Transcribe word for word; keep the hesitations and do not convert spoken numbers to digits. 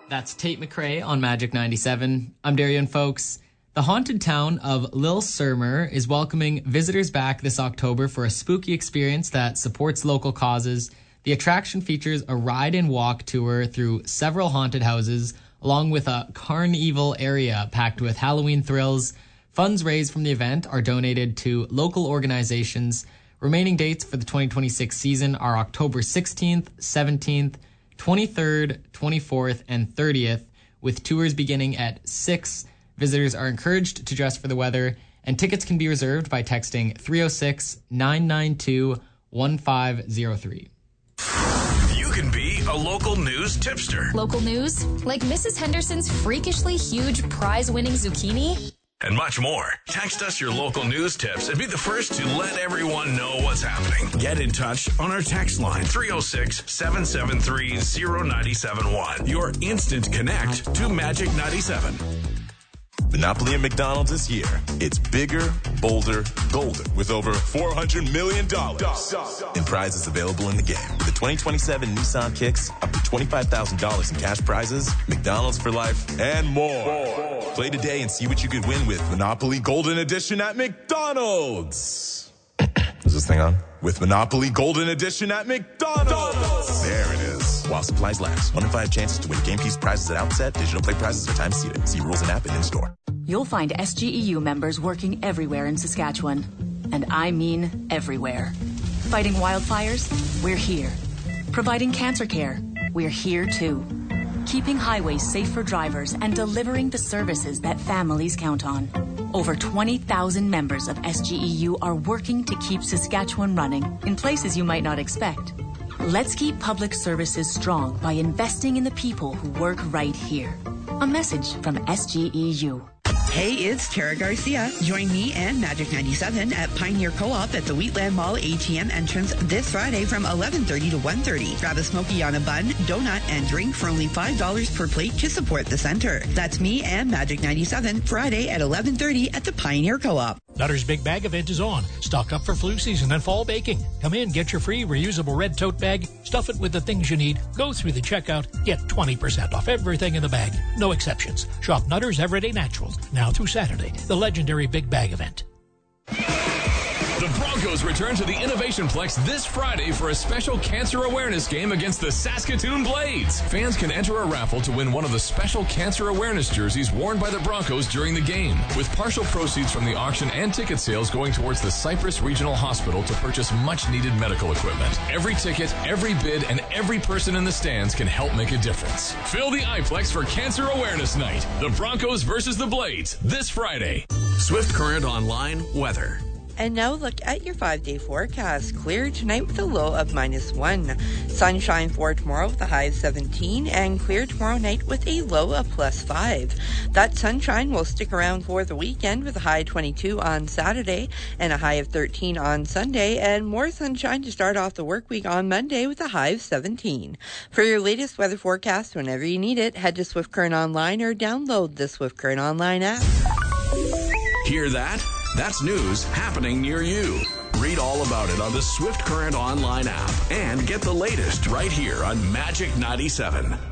That's Tate McRae on Magic ninety-seven. I'm Darian, folks. The haunted town of Lille Surmer is welcoming visitors back this October for a spooky experience that supports local causes. The attraction features a ride and walk tour through several haunted houses, along with a carnival area packed with Halloween thrills. Funds raised from the event are donated to local organizations. Remaining dates for the twenty twenty-six season are October sixteenth, seventeenth, twenty-third, twenty-fourth, and thirtieth, with tours beginning at six. Visitors are encouraged to dress for the weather, and tickets can be reserved by texting three oh six, nine nine two, one five oh three. You can be a local news tipster. Local news? Like Missus Henderson's freakishly huge prize-winning zucchini? And much more. Text us your local news tips and be the first to let everyone know what's happening. Get in touch on our text line, three oh six, seven seven three, oh nine seven one. Your instant connect to Magic ninety-seven. Monopoly at McDonald's is here. It's bigger, bolder, golder, with over four hundred million dollars in prizes available in the game. With the twenty twenty-seven Nissan Kicks, up to twenty-five thousand dollars in cash prizes, McDonald's for life, and more. more. Play today and see what you could win with Monopoly Golden Edition at McDonald's. Is this thing on? With Monopoly Golden Edition at McDonald's. There it is. While supplies last. One in five chances to win game piece prizes at outset. Digital play prizes are time seated. See rules and app and in-store. You'll find S G E U members working everywhere in Saskatchewan. And I mean everywhere. Fighting wildfires? We're here. Providing cancer care? We're here too. Keeping highways safe for drivers and delivering the services that families count on. Over twenty thousand members of S G E U are working to keep Saskatchewan running in places you might not expect. Let's keep public services strong by investing in the people who work right here. A message from S G E U. Hey, it's Tara Garcia. Join me and Magic ninety-seven at Pioneer Co-op at the Wheatland Mall A T M entrance this Friday from eleven thirty to one thirty. Grab a smoky on a bun, donut, and drink for only five dollars per plate to support the center. That's me and Magic ninety-seven Friday at eleven thirty at the Pioneer Co-op. Nutter's Big Bag event is on. Stock up for flu season and fall baking. Come in, get your free reusable red tote bag, stuff it with the things you need, go through the checkout, get twenty percent off everything in the bag. No exceptions. Shop Nutter's Everyday Naturals. Now through Saturday, the legendary Big Bag event. The Broncos return to the Innovation Plex this Friday for a special cancer awareness game against the Saskatoon Blades. Fans can enter a raffle to win one of the special cancer awareness jerseys worn by the Broncos during the game, with partial proceeds from the auction and ticket sales going towards the Cypress Regional Hospital to purchase much-needed medical equipment. Every ticket, every bid, and every person in the stands can help make a difference. Fill the iPlex for Cancer Awareness Night. The Broncos versus the Blades this Friday. Swift Current Online weather. And now look at your five-day forecast. Clear tonight with a low of minus one. Sunshine for tomorrow with a high of seventeen, and clear tomorrow night with a low of plus five. That sunshine will stick around for the weekend with a high of twenty-two on Saturday and a high of thirteen on Sunday, and more sunshine to start off the work week on Monday with a high of seventeen. For your latest weather forecast whenever you need it, head to Swift Current Online or download the Swift Current Online app. Hear that? That's news happening near you. Read all about it on the Swift Current Online app and get the latest right here on Magic ninety-seven.